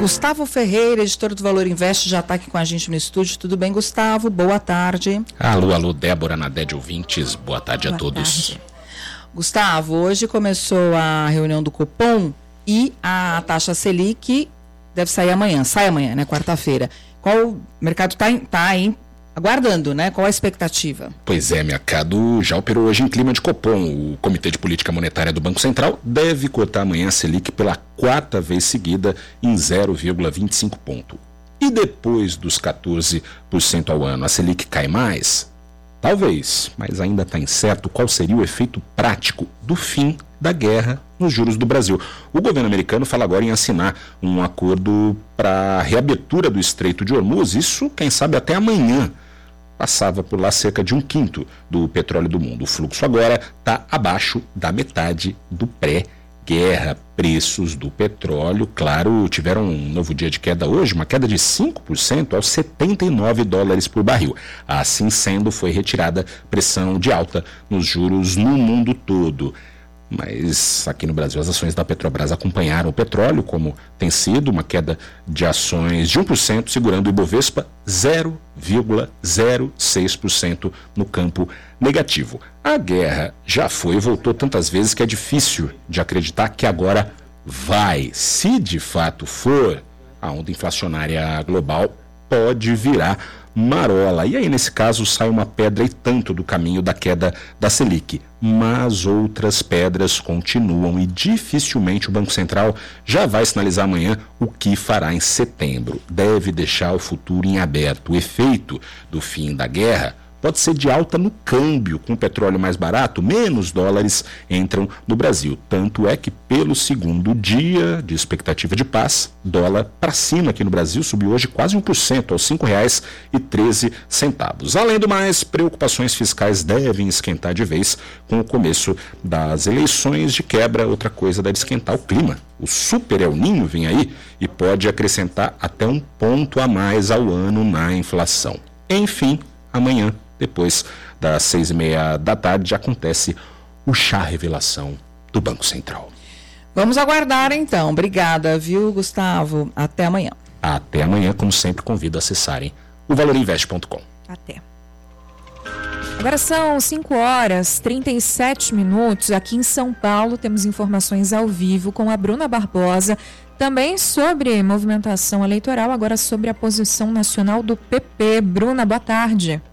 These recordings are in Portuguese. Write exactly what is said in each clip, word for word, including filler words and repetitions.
Gustavo Ferreira, editor do Valor Invest, já está aqui com a gente no estúdio. Tudo bem, Gustavo? Boa tarde. Alô, alô, Débora, Nadede, ouvintes. Boa tarde Boa a todos. Tarde. Gustavo, hoje começou a reunião do Copom e a taxa Selic deve sair amanhã. Sai amanhã, né? Quarta-feira. Qual o mercado está tá aí aguardando, né? Qual a expectativa? Pois é, mercado já operou hoje em clima de Copom. O Comitê de Política Monetária do Banco Central deve cortar amanhã a Selic pela quarta vez seguida em zero vírgula vinte e cinco ponto. E depois dos quatorze por cento ao ano, a Selic cai mais? Talvez, mas ainda está incerto qual seria o efeito prático do fim da guerra nos juros do Brasil. O governo americano fala agora em assinar um acordo para a reabertura do Estreito de Hormuz, isso quem sabe até amanhã. Passava por lá cerca de um quinto do petróleo do mundo. O fluxo agora está abaixo da metade do pré-guerra. Preços do petróleo, claro, tiveram um novo dia de queda hoje, uma queda de cinco por cento aos setenta e nove dólares por barril. Assim sendo, foi retirada pressão de alta nos juros no mundo todo. Mas aqui no Brasil as ações da Petrobras acompanharam o petróleo, como tem sido uma queda de ações de um por cento, segurando o Ibovespa zero vírgula zero seis por cento no campo negativo. A guerra já foi e voltou tantas vezes que é difícil de acreditar que agora vai. Se de fato for, a onda inflacionária global pode virar marola. E aí, nesse caso, sai uma pedra e tanto do caminho da queda da Selic. Mas outras pedras continuam e dificilmente o Banco Central já vai sinalizar amanhã o que fará em setembro. Deve deixar o futuro em aberto. O efeito do fim da guerra pode ser de alta no câmbio. Com o petróleo mais barato, menos dólares entram no Brasil. Tanto é que pelo segundo dia de expectativa de paz, dólar para cima aqui no Brasil subiu hoje quase um por cento, aos cinco reais e treze centavos. Além do mais, preocupações fiscais devem esquentar de vez com o começo das eleições. De quebra, outra coisa deve esquentar o clima. O super El Niño vem aí e pode acrescentar até um ponto a mais ao ano na inflação. Enfim, amanhã, depois das seis e meia da tarde, acontece o chá revelação do Banco Central. Vamos aguardar então. Obrigada, viu, Gustavo? Até amanhã. Até amanhã, como sempre, convido a acessarem o valor invest ponto com. Até. Agora são cinco horas e trinta e sete minutos. Aqui em São Paulo temos informações ao vivo com a Bruna Barbosa, também sobre movimentação eleitoral, agora sobre a posição nacional do P P. Bruna, boa tarde.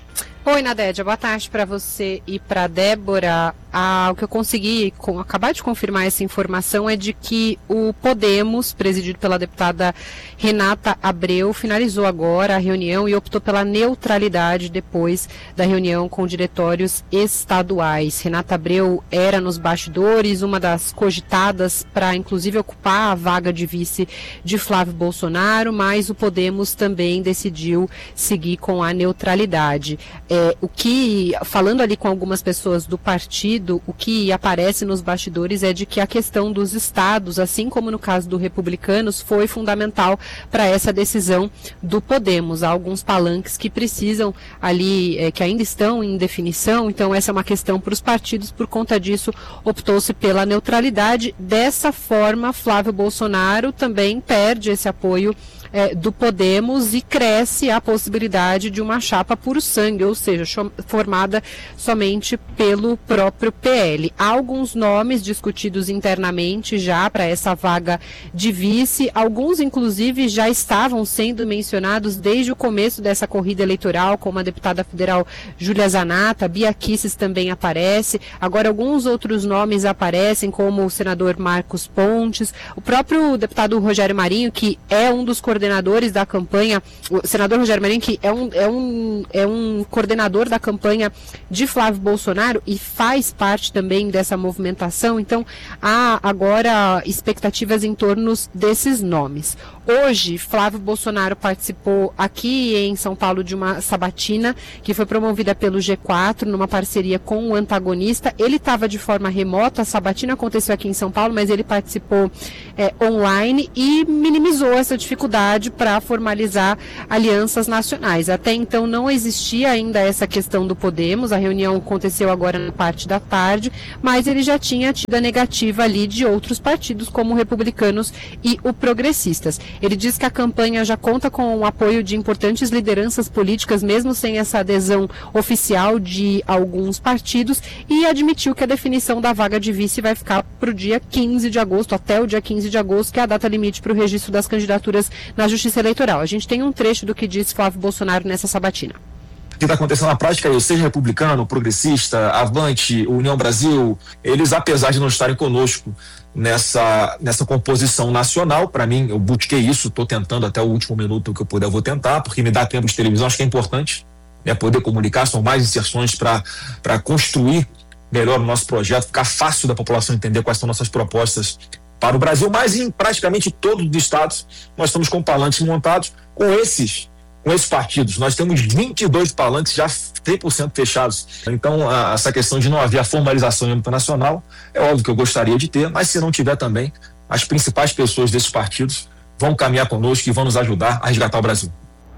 Oi, Nadédia, boa tarde para você e para Débora. Ah, o que eu consegui com, acabar de confirmar essa informação é de que o Podemos, presidido pela deputada Renata Abreu, finalizou agora a reunião e optou pela neutralidade depois da reunião com diretórios estaduais. Renata Abreu era nos bastidores uma das cogitadas para inclusive ocupar a vaga de vice de Flávio Bolsonaro, mas o Podemos também decidiu seguir com a neutralidade. É, o que, falando ali com algumas pessoas do partido, o que aparece nos bastidores é de que a questão dos estados, assim como no caso do Republicanos, foi fundamental para essa decisão do Podemos. Há alguns palanques que precisam ali, é, que ainda estão em definição, então essa é uma questão para os partidos, por conta disso optou-se pela neutralidade. Dessa forma, Flávio Bolsonaro também perde esse apoio É, do Podemos e cresce a possibilidade de uma chapa puro sangue, ou seja, formada somente pelo próprio P L. Há alguns nomes discutidos internamente já para essa vaga de vice, alguns inclusive já estavam sendo mencionados desde o começo dessa corrida eleitoral, como a deputada federal Júlia Zanata, Bia Kicis também aparece, agora alguns outros nomes aparecem, como o senador Marcos Pontes, o próprio deputado Rogério Marinho, que é um dos coordenadores coordenadores da campanha, o senador Rogério Marinho, que é um, é, um, é um coordenador da campanha de Flávio Bolsonaro e faz parte também dessa movimentação, então há agora expectativas em torno desses nomes. Hoje, Flávio Bolsonaro participou aqui em São Paulo de uma sabatina que foi promovida pelo G quatro, numa parceria com o antagonista. Ele estava de forma remota, a sabatina aconteceu aqui em São Paulo, mas ele participou é, online e minimizou essa dificuldade para formalizar alianças nacionais. Até então não existia ainda essa questão do Podemos, a reunião aconteceu agora na parte da tarde, mas ele já tinha tido a negativa ali de outros partidos, como o Republicanos e o Progressistas. Ele diz que a campanha já conta com o apoio de importantes lideranças políticas, mesmo sem essa adesão oficial de alguns partidos, e admitiu que a definição da vaga de vice vai ficar para o dia quinze de agosto, até o dia quinze de agosto, que é a data limite para o registro das candidaturas na Justiça Eleitoral. A gente tem um trecho do que disse Flávio Bolsonaro nessa sabatina. O que está acontecendo na prática é, seja republicano, progressista, Avante, União Brasil, eles, apesar de não estarem conosco nessa, nessa composição nacional, para mim, eu busquei isso, estou tentando até o último minuto que eu puder, eu vou tentar, porque me dá tempo de televisão, acho que é importante, né, poder comunicar, são mais inserções para para construir melhor o nosso projeto, ficar fácil da população entender quais são nossas propostas para o Brasil, mas em praticamente todos os estados nós estamos com palanques montados com esses com esses partidos. Nós temos vinte e dois palanques já cem por cento fechados. Então, a, essa questão de não haver a formalização em âmbito nacional, é óbvio que eu gostaria de ter, mas se não tiver também, as principais pessoas desses partidos vão caminhar conosco e vão nos ajudar a resgatar o Brasil.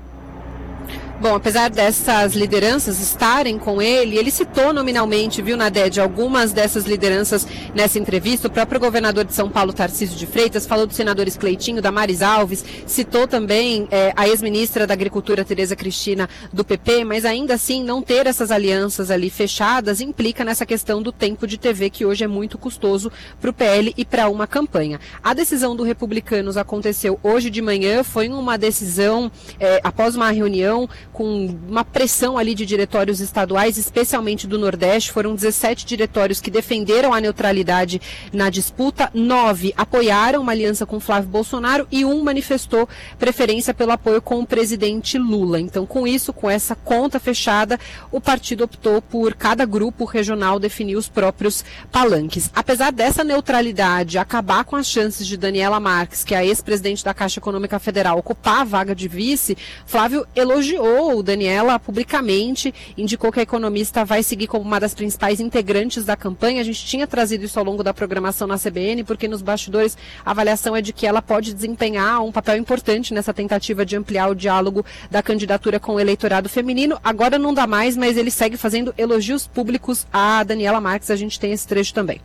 Bom, apesar dessas lideranças estarem com ele, ele citou nominalmente, viu, Naded, algumas dessas lideranças nessa entrevista. O próprio governador de São Paulo, Tarcísio de Freitas, falou dos senadores Cleitinho, Damares Alves, citou também é, a ex-ministra da Agricultura, Tereza Cristina, do P P, mas ainda assim não ter essas alianças ali fechadas implica nessa questão do tempo de T V, que hoje é muito custoso para o P L e para uma campanha. A decisão do Republicanos aconteceu hoje de manhã, foi uma decisão é, após uma reunião com uma pressão ali de diretórios estaduais, especialmente do Nordeste. Foram dezessete diretórios que defenderam a neutralidade na disputa, nove apoiaram uma aliança com Flávio Bolsonaro e um manifestou preferência pelo apoio com o presidente Lula. Então, com isso, com essa conta fechada, o partido optou por cada grupo regional definir os próprios palanques. Apesar dessa neutralidade acabar com as chances de Daniela Marques, que é a ex-presidente da Caixa Econômica Federal, ocupar a vaga de vice, Flávio elogiou o Daniela publicamente, indicou que a economista vai seguir como uma das principais integrantes da campanha. A gente tinha trazido isso ao longo da programação na C B N, porque nos bastidores a avaliação é de que ela pode desempenhar um papel importante nessa tentativa de ampliar o diálogo da candidatura com o eleitorado feminino. Agora não dá mais, mas ele segue fazendo elogios públicos a Daniela Marques. A gente tem esse trecho também.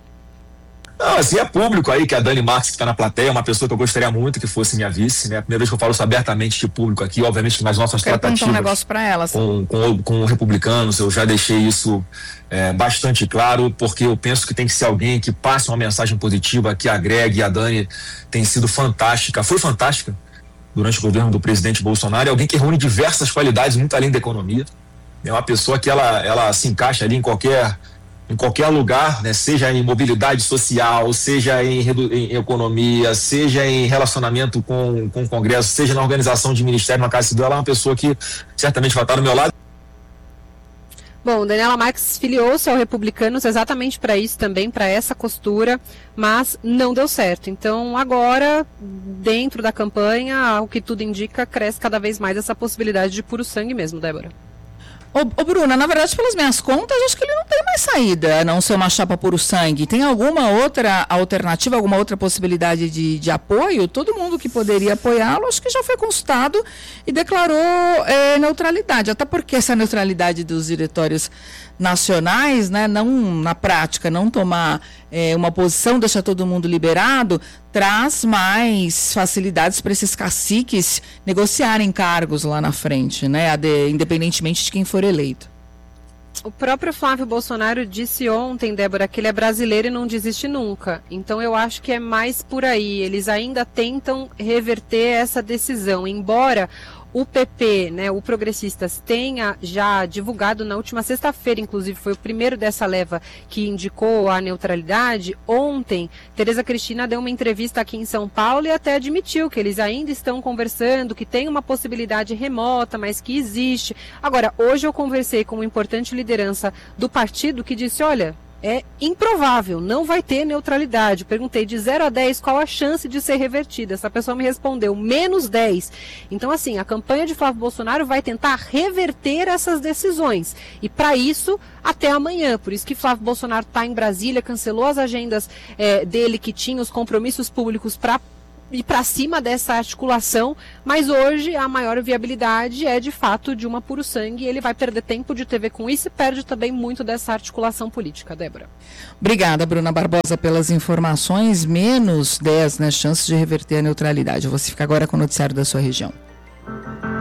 Não, assim, é público aí que a Dani Marques, que está na plateia, é uma pessoa que eu gostaria muito que fosse minha vice, né? A primeira vez que eu falo isso abertamente de público aqui, obviamente nas nossas Quero tratativas um negócio para ela, com, com, com republicanos, eu já deixei isso é, bastante claro, porque eu penso que tem que ser alguém que passe uma mensagem positiva, que agregue. A Dani tem sido fantástica, foi fantástica durante o governo do presidente Bolsonaro, é alguém que reúne diversas qualidades, muito além da economia. É uma pessoa que ela, ela se encaixa ali em qualquer... em qualquer lugar, né, seja em mobilidade social, seja em, em economia, seja em relacionamento com, com o Congresso, seja na organização de ministério, na Casa Civil, ela é uma pessoa que certamente vai estar do meu lado. Bom, Daniela Marques filiou-se ao Republicanos exatamente para isso também, para essa costura, mas não deu certo. Então, agora, dentro da campanha, o que tudo indica, cresce cada vez mais essa possibilidade de puro sangue mesmo, Débora. Ô, ô Bruna, na verdade, pelas minhas contas, acho que ele não tem mais saída, a não ser uma chapa puro sangue. Tem alguma outra alternativa, alguma outra possibilidade de, de apoio? Todo mundo que poderia apoiá-lo, acho que já foi consultado e declarou é, neutralidade. Até porque essa neutralidade dos diretórios nacionais, né, não, na prática, não tomar é, uma posição, deixar todo mundo liberado, traz mais facilidades para esses caciques negociarem cargos lá na frente, né, de, independentemente de quem for eleito. O próprio Flávio Bolsonaro disse ontem, Débora, que ele é brasileiro e não desiste nunca. Então eu acho que é mais por aí. Eles ainda tentam reverter essa decisão, embora o P P, né, o Progressistas, tenha já divulgado na última sexta-feira, inclusive foi o primeiro dessa leva que indicou a neutralidade. Ontem, Tereza Cristina deu uma entrevista aqui em São Paulo e até admitiu que eles ainda estão conversando, que tem uma possibilidade remota, mas que existe. Agora, hoje eu conversei com uma importante liderança do partido que disse, olha, é improvável, não vai ter neutralidade. Perguntei de zero a dez qual a chance de ser revertida. Essa pessoa me respondeu menos dez. Então, assim, a campanha de Flávio Bolsonaro vai tentar reverter essas decisões. E para isso, até amanhã. Por isso que Flávio Bolsonaro está em Brasília, cancelou as agendas é, dele que tinha os compromissos públicos para ir para cima dessa articulação, mas hoje a maior viabilidade é de fato de uma puro sangue, e ele vai perder tempo de T V com isso e perde também muito dessa articulação política, Débora. Obrigada, Bruna Barbosa, pelas informações. Menos dez, né, chances de reverter a neutralidade. Você fica agora com o noticiário da sua região.